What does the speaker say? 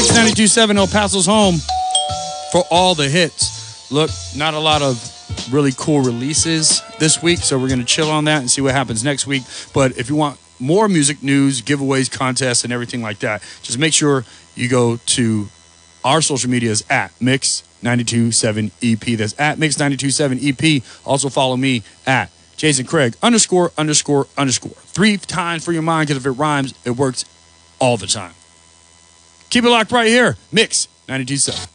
Mix 92.7 El Paso's home for all the hits. Look, not a lot of really cool releases this week, so we're going to chill on that and see what happens next week. But if you want more music news, giveaways, contests, and everything like that, just make sure you go to our social medias at Mix927EP. That's at Mix927EP. Also follow me at Jason Craig ____. 3 times for your mind, because if it rhymes, it works all the time. Keep it locked right here. Mix 92.7.